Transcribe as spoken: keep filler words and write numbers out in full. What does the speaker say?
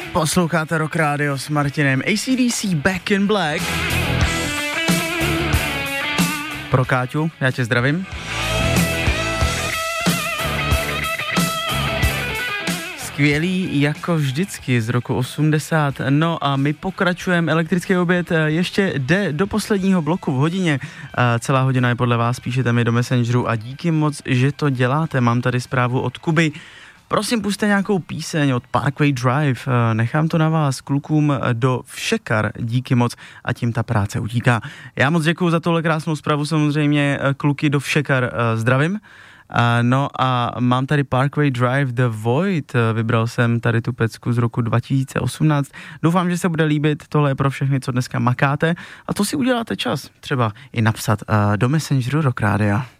Posloucháte Rock Radio s Martinem. A C D C Back in Black. Pro Káťu, já tě zdravím. Skvělý jako vždycky z roku osmdesát. No a my pokračujeme, elektrický oběd ještě jde do posledního bloku v hodině. Celá hodina je podle vás, píšete mi do Messengeru a díky moc, že to děláte. Mám tady zprávu od Kuby. Prosím, puste nějakou píseň od Parkway Drive, nechám to na vás, klukům do Všekar, díky moc a tím ta práce utíká. Já moc děkuju za tohle krásnou zprávu, samozřejmě kluky do Všekar zdravím. No a mám tady Parkway Drive The Void, vybral jsem tady tu pecku z roku dva tisíce osmnáct. Doufám, že se bude líbit, tohle je pro všechny, co dneska makáte a to si uděláte čas, třeba i napsat do Messengeru Rock Rádia.